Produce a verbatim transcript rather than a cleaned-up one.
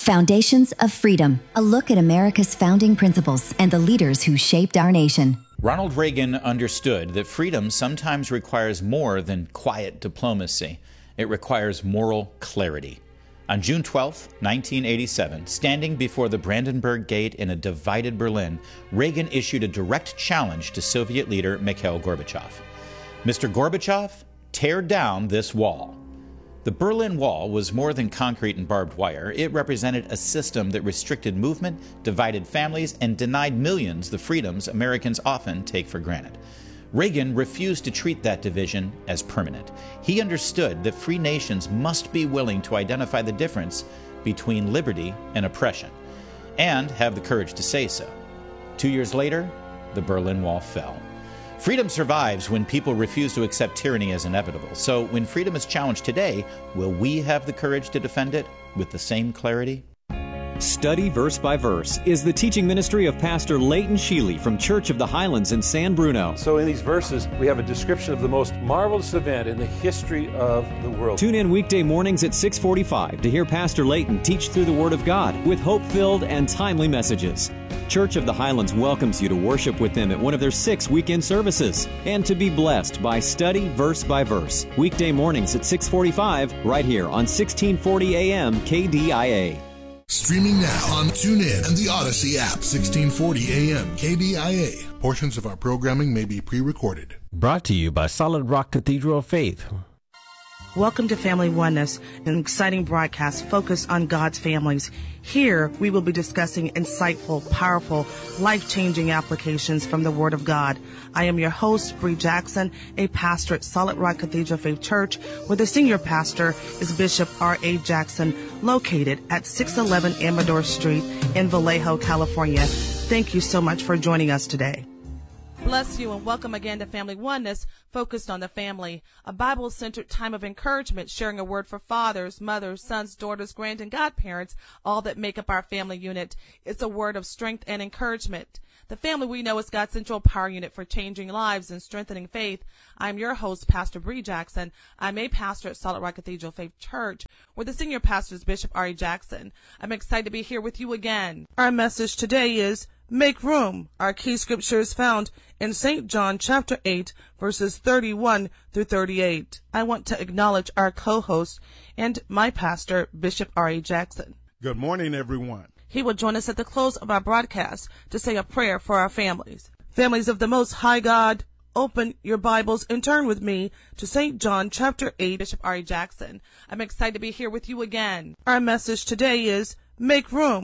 Foundations of Freedom, a look at America's founding principles and the leaders who shaped our nation. Ronald Reagan understood that freedom sometimes requires more than quiet diplomacy. It requires moral clarity. On June twelfth, nineteen eighty-seven, standing before the Brandenburg Gate in a divided Berlin, Reagan issued a direct challenge to Soviet leader Mikhail Gorbachev. Mister Gorbachev, tear down this wall. The Berlin Wall was more than concrete and barbed wire. It represented a system that restricted movement, divided families, and denied millions the freedoms Americans often take for granted. Reagan refused to treat that division as permanent. He understood that free nations must be willing to identify the difference between liberty and oppression, and have the courage to say so. Two years later, the Berlin Wall fell. Freedom survives when people refuse to accept tyranny as inevitable. So when freedom is challenged today, will we have the courage to defend it with the same clarity? Study Verse by Verse is the teaching ministry of Pastor Leighton Sheely from Church of the Highlands in San Bruno. So in these verses, we have a description of the most marvelous event in the history of the world. Tune in weekday mornings at six forty-five to hear Pastor Leighton teach through the Word of God with hope-filled and timely messages. Church of the Highlands welcomes you to worship with them at one of their six weekend services and to be blessed by Study Verse by Verse. Weekday mornings at six forty-five right here on sixteen forty A M K D I A. Streaming now on TuneIn and the Odyssey app, sixteen forty A M K D I A. Portions of our programming may be pre-recorded. Brought to you by Solid Rock Cathedral of Faith. Welcome to Family Oneness, an exciting broadcast focused on God's families. Here, we will be discussing insightful, powerful, life-changing applications from the Word of God. I am your host, Bree Jackson, a pastor at Solid Rock Cathedral of Faith Church, where the senior pastor is Bishop R A Jackson, located at six eleven Amador Street in Vallejo, California. Thank you so much for joining us today. Bless you and welcome again to Family Oneness, focused on the family, a Bible-centered time of encouragement, sharing a word for fathers, mothers, sons, daughters, grand, and godparents, all that make up our family unit. It's a word of strength and encouragement. The family we know is God's central power unit for changing lives and strengthening faith. I'm your host, Pastor Bree Jackson. I'm a pastor at Solid Rock Cathedral Faith Church, where the senior pastor is Bishop R A Jackson. I'm excited to be here with you again. Our message today is make room. Our key scripture is found in Saint John chapter eight, verses thirty-one through thirty-eight. I want to acknowledge our co-host and my pastor, Bishop R A Jackson. Good morning, everyone. He will join us at the close of our broadcast to say a prayer for our families. Families of the Most High God, open your Bibles and turn with me to Saint John chapter eight, Bishop R A Jackson. I'm excited to be here with you again. Our message today is make room.